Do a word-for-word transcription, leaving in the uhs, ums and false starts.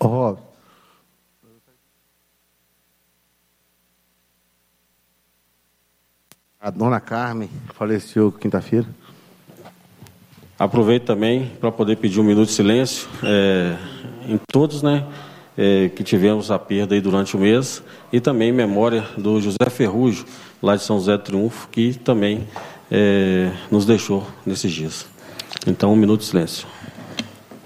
Ó, a dona Carmen faleceu quinta-feira. Aproveito também para poder pedir um minuto de silêncio é, em todos, né, é, que tivemos a perda aí durante o mês, e também em memória do José Ferrugem, lá de São José do Triunfo, que também é, nos deixou nesses dias. Então, um minuto de silêncio.